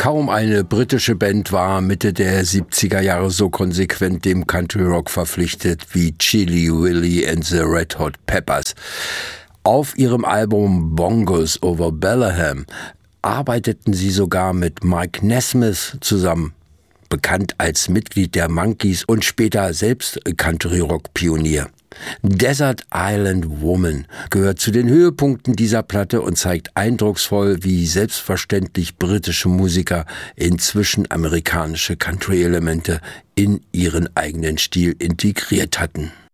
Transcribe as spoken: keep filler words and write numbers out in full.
Kaum eine britische Band war Mitte der siebziger Jahre so konsequent dem Country Rock verpflichtet wie Chilly Willy and the Red Hot Peppers. Auf ihrem Album Bongos Over Bellingham arbeiteten sie sogar mit Mike Nesmith zusammen, bekannt als Mitglied der Monkees und später selbst Country-Rock-Pionier. Desert Island Woman gehört zu den Höhepunkten dieser Platte und zeigt eindrucksvoll, wie selbstverständlich britische Musiker inzwischen amerikanische Country-Elemente in ihren eigenen Stil integriert hatten.